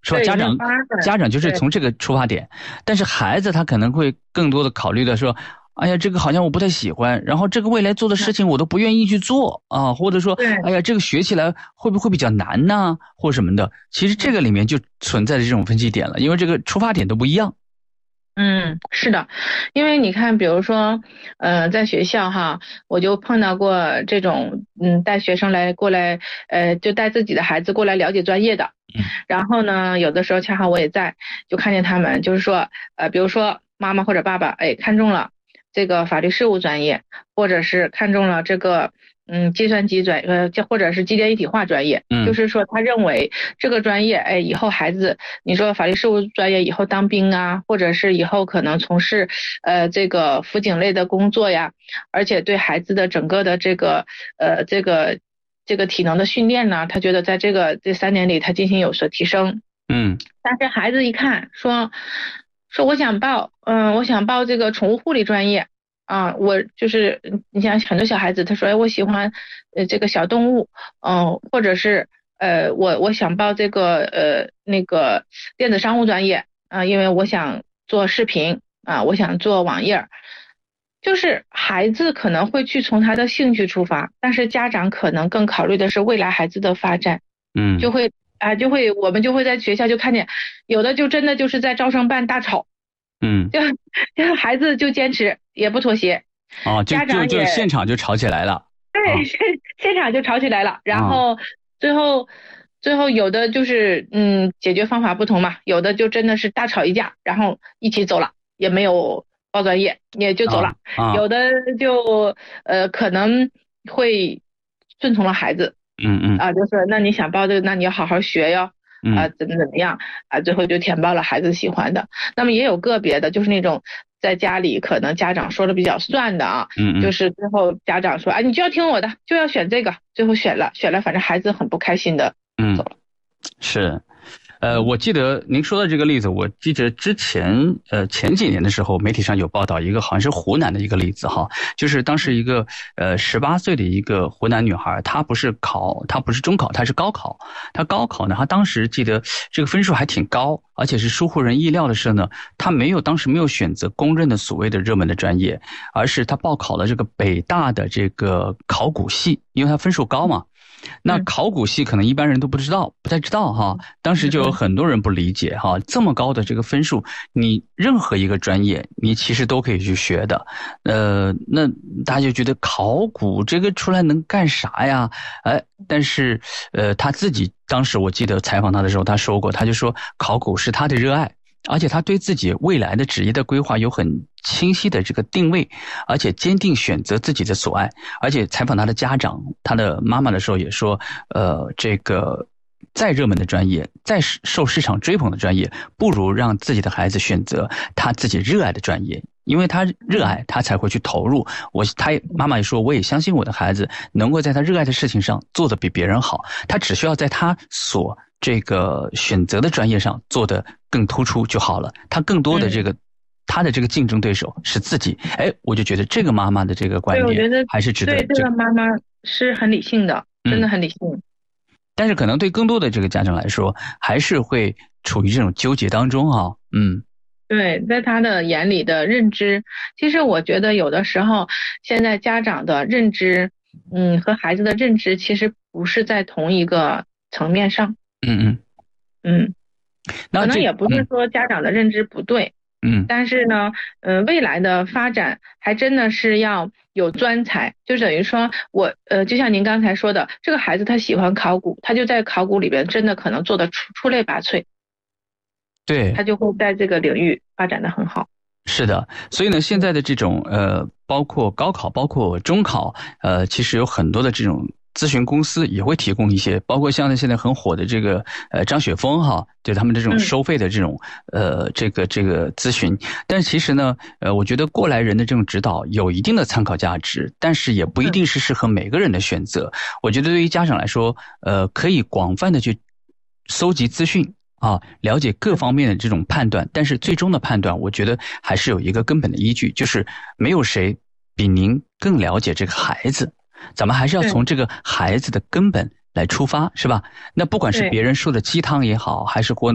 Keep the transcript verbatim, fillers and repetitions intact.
是吧？家长家长就是对从这个出发点，但是孩子他可能会更多的考虑的说，哎呀，这个好像我不太喜欢，然后这个未来做的事情我都不愿意去做啊，或者说， 对， 哎呀，这个学起来会不会比较难呢，或什么的？其实这个里面就存在着这种分歧点了，因为这个出发点都不一样。 嗯，是的，因为你看，比如说，呃，在学校哈，我就碰到过这种，嗯，带学生来过来，呃，就带自己的孩子过来了解专业的。 嗯然后呢，有的时候恰好我也在，就看见他们，就是说，呃，比如说妈妈或者爸爸，哎，看中了这个法律事务专业，或者是看中了这个，嗯，计算机专，呃，就或者是机电一体化专业，就嗯是说他认为这个专业，哎，以后孩子，你说法律事务专业以后当兵啊，或者是以后可能从事，呃，这个辅警类的工作呀，而且对孩子的整个的这个，呃，这个。这个体能的训练呢，他觉得在这个这三年里他进行有所提升。 嗯但是孩子一看说说我想报，嗯，我想报这个宠物护理专业啊，我就是嗯你像很多小孩子，他说哎我喜欢呃这个小动物，嗯，或者是呃我我想报这个呃那个电子商务专业啊，因为我想做视频啊，我想做网页儿。就是孩子可能会去从他的兴趣出发，但是家长可能更考虑的是未来孩子的发展，就嗯会啊就会我们就会在学校就看见有的就真的就是在招生办大吵， 嗯， 就就孩子就坚持也不妥协， 哦，就家长也就就现场就吵起来了。 对啊现现场就吵起来了，然啊后最后最后有的就是嗯解决方法不同嘛，有的就真的是大吵一架，然后一起走了，也没有报专业也就走啊了， 啊， 有的就呃可能会顺从了孩子。 嗯嗯啊，就是那你想报这个，那你要好好学哟，啊， 嗯怎么怎么样啊，最后就填报了孩子喜欢的。那么也有个别的，就是那种在家里可能家长说的比较算的啊，就嗯嗯是最后家长说，啊，你就要听我的，就要选这个，最后选了，选了，反正孩子很不开心的走嗯， 了。 是。呃， 嗯我记得您说的这个例子，我记得之前呃前几年的时候，媒体上有报道一个好像是湖南的一个例子哈，就是当时一个呃十八岁的一个湖南女孩，她不是考，她不是中考，她是高考，她高考呢，她当时记得这个分数还挺高，而且是出乎人意料的是呢，她没有当时没有选择公认的所谓的热门的专业，而是她报考了这个北大的这个考古系，因为她分数高嘛。那嗯考古系可能一般人都不知道，不太知道哈。当时就有嗯嗯， 很多人不理解哈，这么高的这个分数，你任何一个专业你其实都可以去学的。呃，那大家就觉得考古这个出来能干啥呀？哎，但是呃他自己当时我记得采访他的时候，他说过，他就说考古是他的热爱。而且他对自己未来的职业的规划有很清晰的这个定位，而且坚定选择自己的所爱。而且采访他的家长，他的妈妈的时候也说，呃，这个再热门的专业，再受市场追捧的专业，不如让自己的孩子选择他自己热爱的专业。因为他热爱，他才会去投入。我，他妈妈也说，我也相信我的孩子能够在他热爱的事情上做得比别人好。他只需要在他所这个选择的专业上做得更突出就好了。他更多的这嗯， 个，他的这个竞争对手是自己。哎，我就觉得这个妈妈的这个观对，我点觉得还是值得对这这个， 个妈妈是很理性的，真嗯。 的很理性。 但是可能对更多的这个家长来说，还是会处于这种纠结当中啊。嗯对，在他的眼里的认知，其实我觉得有的时候，现在家长的认知，嗯，和孩子的认知其实不是在同一个层面上， 嗯嗯， 嗯，可那这能也不是嗯说家长的认知不对， 嗯但是呢，呃，未来的发展还真的是要有专才，就等于说我，呃，就像您刚才说的，这个孩子他喜欢考古，他就在考古里边真的可能做的出出类拔萃， 对。 他就会在这个领域发展的很好。 是的，所以呢，现在的这种呃，包括高考，包括中考，呃，其实有很多的这种咨询公司也会提供一些，包括像现在很火的这个呃张雪峰哈，对他们的这种嗯收费的这种呃这个这个咨询。但是其实呢，呃，我觉得过来人的这种指导有一定的参考价值，但是也不一嗯定是适合每个人的选择。我觉得对于家长来说，呃，可以广泛的去搜集资讯。啊，了解各方面的这种判断，但是最终的判断，我觉得还是有一个根本的依据，就是没有谁比您更了解这个孩子，咱们还是要对从这个孩子的根本来出发，是吧？那不管是对。 别人说的鸡汤也好，还是或